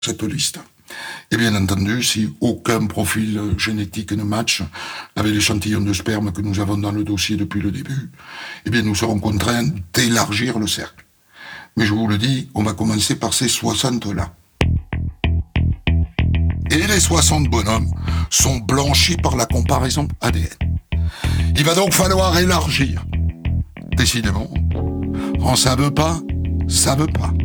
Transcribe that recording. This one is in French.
cette liste. Et bien entendu, si aucun profil génétique ne matche avec l'échantillon de sperme que nous avons dans le dossier depuis le début, eh bien nous serons contraints d'élargir le cercle. Mais je vous le dis, on va commencer par ces 60-là. Et les 60 bonhommes sont blanchis par la comparaison ADN. Il va donc falloir élargir. Décidément, quand ça veut pas, ça veut pas.